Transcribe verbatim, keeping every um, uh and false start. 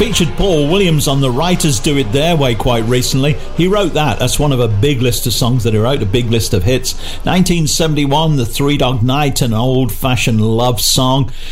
featured Paul Williams on the Writers Do It Their Way quite recently. He wrote that. That's one of a big list of songs that he wrote, a big list of hits. nineteen seventy-one, The Three Dog Night, an old-fashioned love song.